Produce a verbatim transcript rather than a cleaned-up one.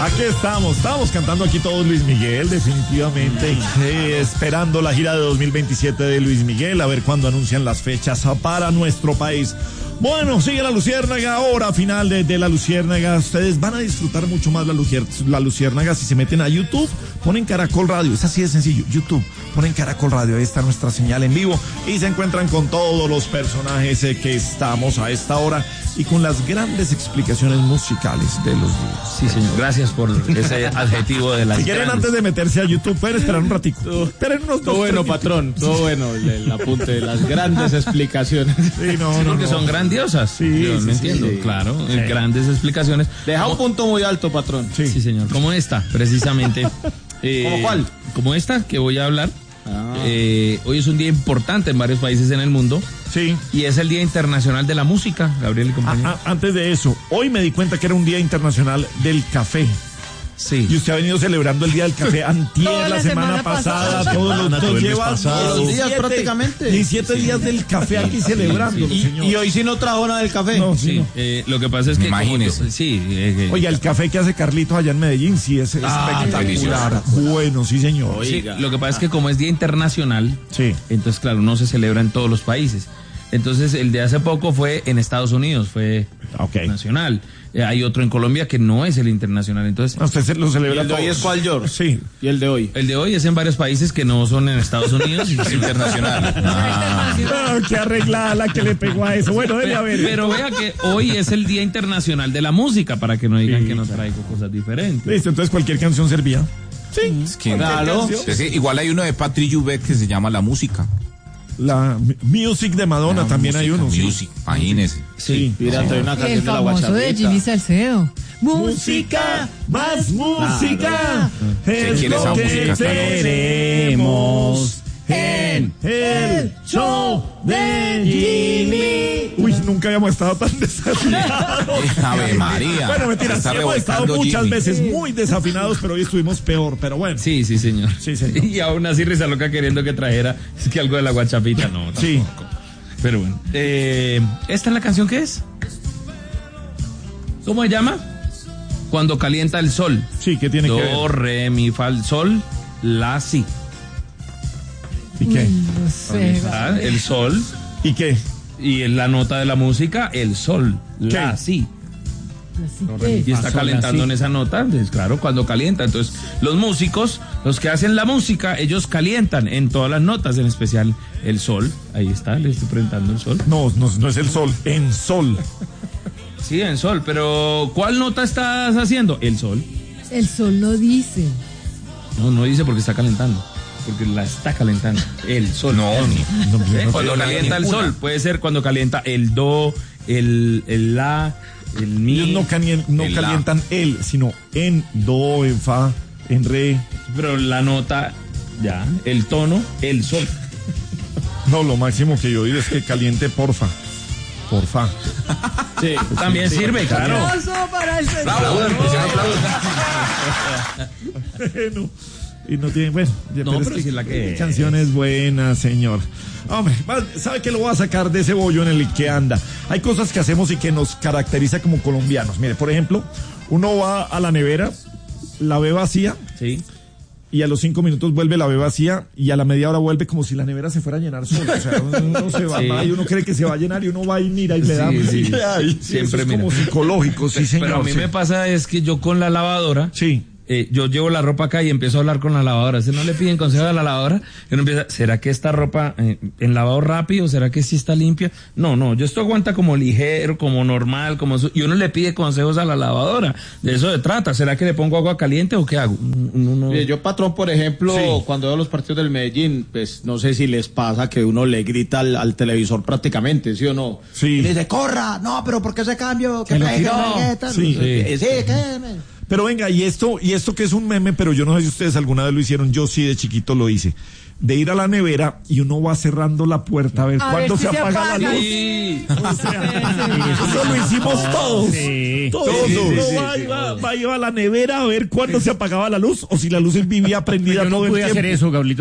Aquí estamos, estamos cantando aquí todos Luis Miguel, definitivamente, eh, esperando la gira de dos mil veintisiete de Luis Miguel, a ver cuándo anuncian las fechas para nuestro país. Bueno, sigue la Luciérnaga, hora final de, de la Luciérnaga. Ustedes van a disfrutar mucho más la, Lucier, la Luciérnaga si se meten a YouTube, ponen Caracol Radio, es así de sencillo, YouTube, ponen Caracol Radio, ahí está nuestra señal en vivo y se encuentran con todos los personajes eh, que estamos a esta hora y con las grandes explicaciones musicales de los días. Sí, señor, gracias por ese adjetivo de la. Si quieren, antes de meterse a YouTube, pueden esperar un ratico. Todo, Esperen unos todo dos, bueno, tres patrón, todo bueno, el, el apunte de las grandes explicaciones. Sí, no, Sí, no, porque no. son grandiosas. Sí, Yo sí, me sí, entiendo, sí. claro, Sí. grandes explicaciones. Deja un Como- punto muy alto, patrón. Sí. Sí, señor, como esta, precisamente. Eh, ¿Cómo cuál? Como esta que voy a hablar. Ah. Eh, hoy es un día importante en varios países en el mundo Sí. y es el Día Internacional de la Música, Gabriel y Ah, compañero. ah, antes de eso, hoy me di cuenta que era un día internacional del café. Sí. Y usted ha venido celebrando el día del café antier, Toda la, la semana, semana pasada, pasada. todos los Todo dos el mes llevan pasado. Todos los días diecisiete prácticamente. diecisiete días del café aquí celebrando, sí. señor. Y hoy sí no trajo nada del café. No, sí, Sí, no. eh, lo que pasa es que como Imagínese. yo- sí, eh, eh, Oiga, el café que hace Carlitos allá en Medellín, sí, es Ah, espectacular. Bueno, sí, señor. sí, lo que pasa es que como es Día Internacional, Sí. entonces claro, no se celebra en todos los países. Entonces el de hace poco fue en Estados Unidos, fue Ok. nacional. Eh, hay otro en Colombia que no es el internacional. Entonces Ah, usted se lo ¿Y celebra el de hoy todos. es cuál, George? Sí. ¿Y el de hoy? el de hoy es en varios países que no son en Estados Unidos y es internacional. Ah, qué arreglada la que le pegó a eso. Bueno, debe haber. Pero vea que hoy es el Día Internacional de la Música, para que no digan Sí, que no claro. traigo cosas diferentes. Listo, entonces cualquier canción servía. Sí. Es que- Claro. Es que igual hay uno de Patrick Juvet que se llama La Música. La m- Music de Madonna La también hay música, uno. sí. Music, imagínese. Sí. Mira, trae una canción El de la famoso de guachapita. Jimmy Salcedo. Música, más música. ¿Quién Es quiere lo esa que música esta noche? tenemos en el show de Jimmy. Uy, nunca habíamos estado tan desafinados. Ave María. Bueno, mentira, Está sí hemos estado revolcando muchas Jimmy. veces muy desafinados, pero hoy estuvimos peor. Pero bueno. Sí, sí, señor. Sí, señor. Y aún así Risa Loca queriendo que trajera es que algo de la guachapita, no. Sí. Tampoco. Pero bueno. Eh, ¿Esta es la canción que es? ¿Cómo se llama? Cuando calienta el sol. Sí, ¿qué tiene que Do, ver? re, mi, fa, sol, la, si. ¿Y qué? No sé. Ah, el sol ¿Y qué? y en la nota de la música, el sol, la, ¿Qué? si. ¿Qué? Y está Pasó, calentando la, en esa nota, entonces, claro, cuando calienta. Entonces, los músicos, los que hacen la música, ellos calientan en todas las notas, en especial el sol. Ahí está, le estoy presentando el sol. No, no, no es el sol, en sol. Sí, en sol, pero ¿cuál nota estás haciendo? El sol. El sol no dice. No, no dice porque está calentando, porque la está calentando. El sol. No, ni- No, ¿Eh? no, Cuando no, calienta el ninguna. sol, puede ser cuando calienta el do, el, el la, el mi. ellos no, calien- no el la. calientan el, sino en do, en fa, en re. Pero la nota, ya, el tono, el sol. No, lo máximo que yo he oído es que caliente porfa. Porfa. Sí. También sirve, claro. Aplauso para el señor. Bueno, y no tiene, bueno, ya, No, es pero sí es la que- canciones buenas, señor. Hombre, va- ¿sabe que lo voy a sacar de ese bollo en el que anda? Hay cosas que hacemos y que nos caracteriza como colombianos. Mire, por ejemplo, uno va a la nevera, la ve vacía Sí. y a los cinco minutos vuelve, la ve vacía y a la media hora vuelve como si la nevera se fuera a llenar sola. O sea, uno se va, Sí. va y uno cree que se va a llenar y uno va y mira y le da. Sí, sí. Ay, sí, Siempre eso es como mira. psicológico, sí, señor. Pero a mí sí. me pasa es que yo con la lavadora, Sí. eh, yo llevo la ropa acá y empiezo a hablar con la lavadora. Si no le piden consejo a la lavadora, y uno empieza, ¿será que esta ropa eh, en lavado rápido? ¿Será que sí está limpia? No, no, yo esto aguanta como ligero, como normal, como su- y uno le pide consejos a la lavadora. De eso se trata. ¿Será que le pongo agua caliente o qué hago? Uno no- Mire, yo, patrón, por ejemplo, Sí. cuando veo los partidos del Medellín, pues no sé si les pasa que uno le grita al, al televisor prácticamente, ¿sí o no? Sí. Y le dice, corra, no, pero ¿por qué ese cambio? ¿Qué lo pegue, tiró. qué pegue, tal? Sí. No sé qué. Sí, ¿qué? me- Pero venga, y esto, y esto que es un meme, pero yo no sé si ustedes alguna vez lo hicieron, yo sí de chiquito lo hice. De ir a la nevera y uno va cerrando la puerta a ver A cuándo ver si se se apaga la apaga. luz. Sí. O sea, eso lo hicimos todos. Todos. Sí, sí, Uno sí, va, sí, iba, va, iba a la nevera a ver cuándo se apagaba la luz o si la luz vivía prendida Yo no todo el pude tiempo. hacer eso, Gablito.